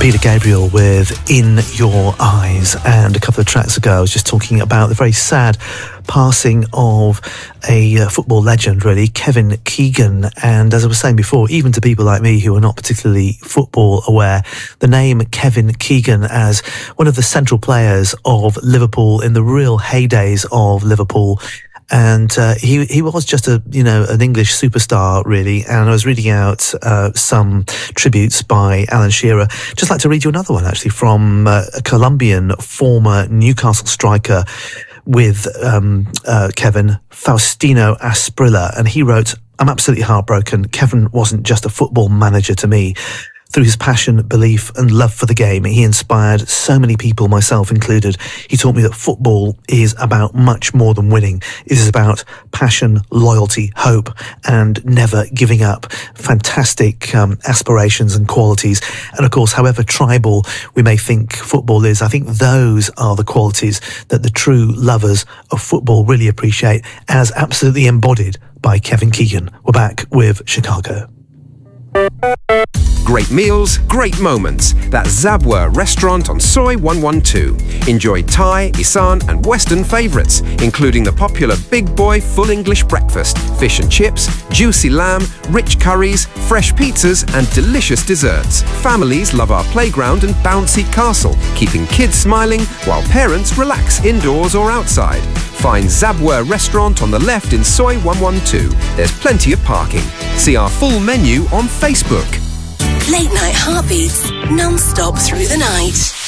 Peter Gabriel with In Your Eyes, and a couple of tracks ago I was just talking about the very sad passing of a football legend, really, Kevin Keegan. And as I was saying before, even to people like me who are not particularly football aware, the name Kevin Keegan as one of the central players of Liverpool in the real heydays of Liverpool. And he was just an English superstar, really. And I was reading out some tributes by Alan Shearer. Just like to read you another one, actually, from a Colombian former Newcastle striker with Kevin, Faustino Asprilla. And he wrote, "I'm absolutely heartbroken. Kevin wasn't just a football manager to me. Through his passion, belief and love for the game, he inspired so many people, myself included. He taught me that football is about much more than winning. It is about passion, loyalty, hope, and never giving up." Fantastic aspirations and qualities. And of course, however tribal we may think football is, I think those are the qualities that the true lovers of football really appreciate, as absolutely embodied by Kevin Keegan. We're back with Chicago. Great meals, great moments. That's Zabwa Restaurant on Soy 112. Enjoy Thai, Isan and Western favourites, including the popular Big Boy Full English Breakfast, fish and chips, juicy lamb, rich curries, fresh pizzas and delicious desserts. Families love our playground and bouncy castle, keeping kids smiling while parents relax indoors or outside. Find Zabwa Restaurant on the left in Soy 112. There's plenty of parking. See our full menu on Facebook. Late night heartbeats, non-stop through the night.